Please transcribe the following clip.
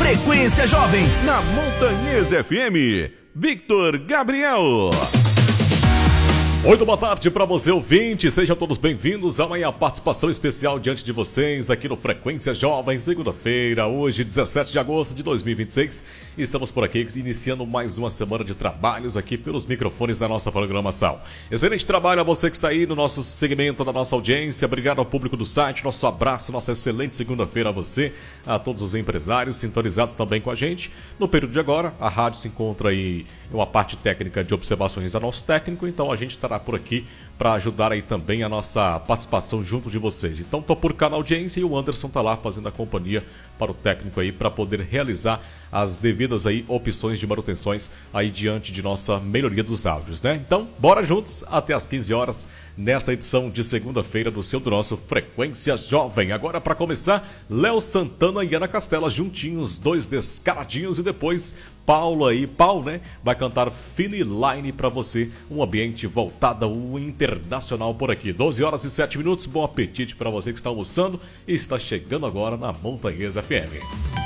Frequência Jovem. Na Montanhesa FM, Victor Gabriel. Muito boa tarde para você, ouvinte. Sejam todos bem-vindos a uma participação especial diante de vocês aqui no Frequência Jovem, segunda-feira, hoje, 17 de agosto de 2026. Estamos por aqui iniciando mais uma semana de trabalhos aqui pelos microfones da nossa programação. Excelente trabalho a você que está aí no nosso segmento, da nossa audiência. Obrigado ao público do site, nosso abraço, nossa excelente segunda-feira a você, a todos os empresários sintonizados também com a gente. No período de agora, a rádio se encontra aí em uma parte técnica de observações a nosso técnico, então a gente estará por aqui para ajudar aí também a nossa participação junto de vocês. Então tô por cá na audiência e o Anderson tá lá fazendo a companhia para o técnico aí para poder realizar as devidas aí opções de manutenções aí diante de nossa melhoria dos áudios, né? Então, bora juntos até às 15 horas nesta edição de segunda-feira do nosso Frequência Jovem. Agora para começar, Léo Santana e Ana Castela juntinhos, dois descaradinhos, e depois Paulo, né? Vai cantar Fini Line para você, um ambiente voltado ao internacional por aqui. 12 horas e 7 minutos, bom apetite para você que está almoçando e está chegando agora na Montanhesa FM.